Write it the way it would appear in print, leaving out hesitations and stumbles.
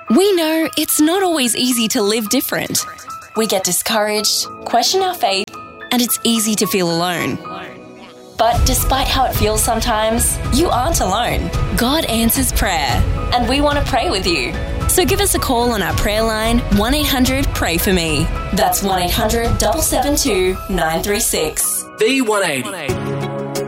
We know it's not always easy to live different. We get discouraged, question our faith, and it's easy to feel alone. But despite how it feels sometimes, you aren't alone. God answers prayer, and we want to pray with you. So give us a call on our prayer line, 1-800-PRAY-FOR-ME. That's 1-800-772-936. V180.